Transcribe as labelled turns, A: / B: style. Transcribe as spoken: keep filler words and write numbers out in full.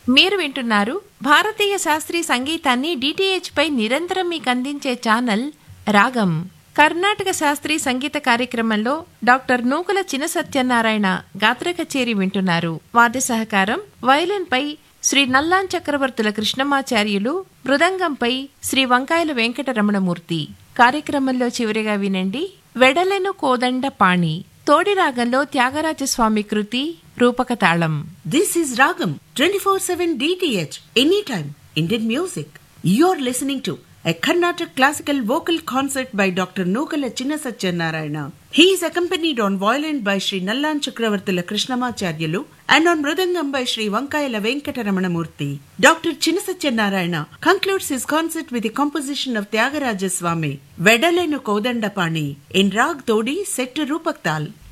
A: మీరు వింటున్నారు భారతీయ శాస్త్రీయ సంగీతాన్ని డిటిహెచ్ పై నిరంతరం మీకు అందించే ఛానల్ రాగం. కర్ణాటక శాస్త్రీయ సంగీత కార్యక్రమంలో డాక్టర్ నూకల చిన సత్యనారాయణ గాత్ర కచేరీ వింటున్నారు. వాద్య సహకారం వయలిన్ పై శ్రీ నల్లాన్ చక్రవర్తుల కృష్ణమాచార్యులు, మృదంగంపై శ్రీ వంకాయల వెంకటరమణమూర్తి. కార్యక్రమంలో చివరిగా వినండి వెడలెను కోదండ పాణి, తోడి రాగంలో త్యాగరాజస్వామి కృతి, రూపక తాళం.
B: This is Ragam twenty-four seven D T H anytime Indian music. You're listening to a Carnatic classical vocal concert by Doctor Nukala Chinna Satyanarayana. He is accompanied on violin by Sri Nallan Chakravartila Krishnamacharyalu and on mridangam by Sri Vankayala Venkataramanamurthy. Doctor Chinna Satyanarayana concludes his concert with a composition of Tyagaraja Swami, Vedalenu Kodandapani, in Rag Todi set to Rupak Tal.